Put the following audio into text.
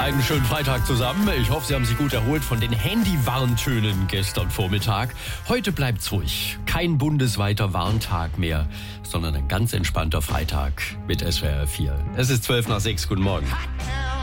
Einen schönen Freitag zusammen. Ich hoffe, Sie haben sich gut erholt von den Handy-Warntönen gestern Vormittag. Heute bleibt's ruhig. Kein bundesweiter Warntag mehr, sondern ein ganz entspannter Freitag mit SWR 4. Es ist 5 nach 6. Guten Morgen.